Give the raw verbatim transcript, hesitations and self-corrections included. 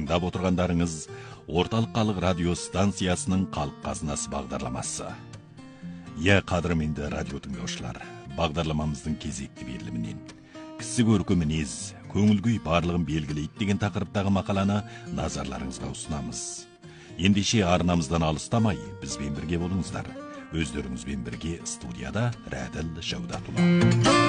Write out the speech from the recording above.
тыңдап отырғандарыңыз Орталық халық радио станциясының халық қазынасы бағдарламасы. Иә, қадірменді радио тыңдаушылар, бағдарламамыздың кезекті берілімінен кісі көркі мінез, көңіл күй барлығын белгілейді деген тақырыптағы мақаланы назарларыңызға ұсынамыз. Ендеше арнамыздан алыстамай, бізбен бірге болыңыздар. Өздеріңізбен бірге студияда Рәділ Жаудатұлы.